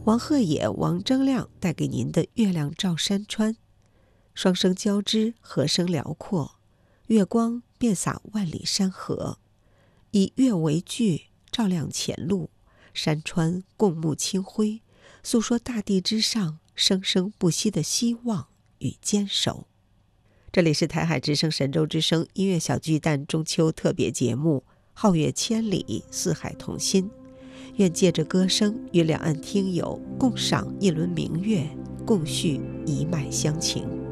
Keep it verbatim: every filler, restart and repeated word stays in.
王鹤野、王铮亮带给您的《月亮照山川》，双声交织，和声辽阔，月光遍洒万里山河，以月为炬，照亮前路，山川共沐清辉，诉说大地之上生生不息的希望与坚守。这里是台海之声神州之声音乐小巨蛋中秋特别节目《皓月千里，四海同心》，愿借着歌声与两岸听友共赏一轮明月，共叙一脉乡情。